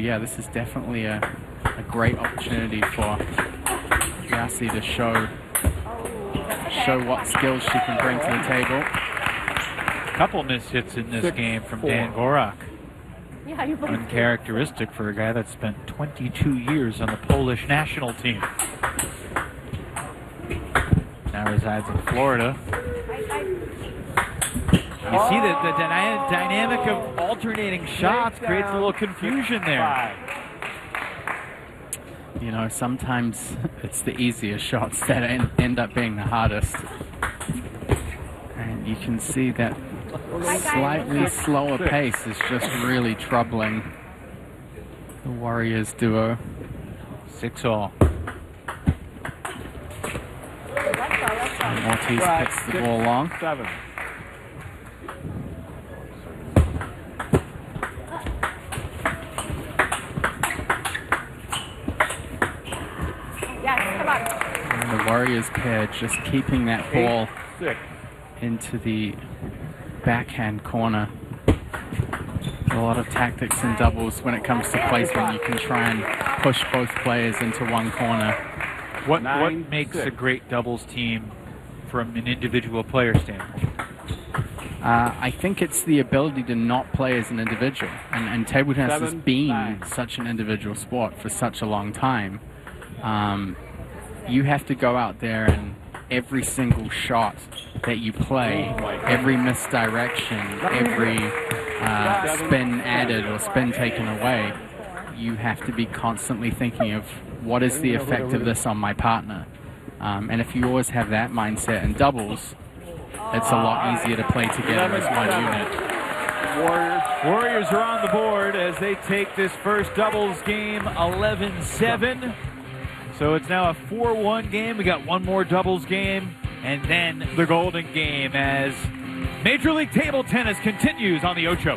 yeah, this is definitely a great opportunity for Yasi to show what skills she can bring to the table. A couple missed hits in this game from Dan Gorak. Uncharacteristic for a guy that spent 22 years on the Polish national team. Now resides in Florida. You see that the dynamic of alternating shots creates a little confusion there. You know, sometimes it's the easiest shots that end up being the hardest. And you can see that slightly slower pace is just really troubling the Warriors duo. 6-all. Ortiz picks the ball long. 7. And the Warriors pair just keeping that ball into the backhand corner. A lot of tactics in doubles when it comes to placement. You can try and push both players into one corner. What makes a great doubles team from an individual player standpoint? I think it's the ability to not play as an individual. And table tennis has been such an individual sport for such a long time. You have to go out there and every single shot that you play, every misdirection, every spin added or spin taken away, you have to be constantly thinking of what is the effect of this on my partner. And if you always have that mindset in doubles, it's a lot easier to play together as one unit. Warriors are on the board as they take this first doubles game 11-7. So it's now a 4-1 game. We got one more doubles game and then the golden game as Major League Table Tennis continues on the Ocho.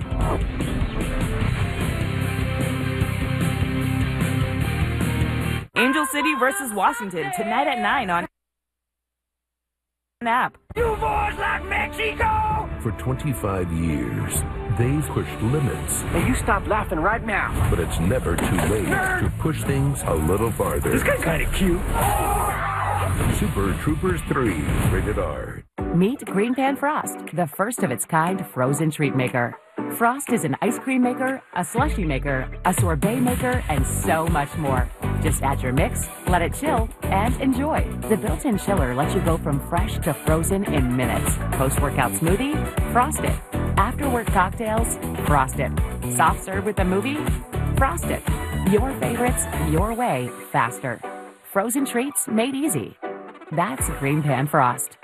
Angel City versus Washington tonight at 9 on app. You boys like Mexico! For 25 years, they've pushed limits. Hey, you stop laughing right now. But it's never too late to push things a little farther. This guy's kind of cute. Super Troopers 3, rated R. Meet Green Pan Frost, the first of its kind frozen treat maker. Frost is an ice cream maker, a slushie maker, a sorbet maker, and so much more. Just add your mix, let it chill, and enjoy. The built-in chiller lets you go from fresh to frozen in minutes. Post-workout smoothie? Frost it. After-work cocktails? Frost it. Soft serve with a movie? Frost it. Your favorites, your way, faster. Frozen treats made easy. That's Green Pan Frost.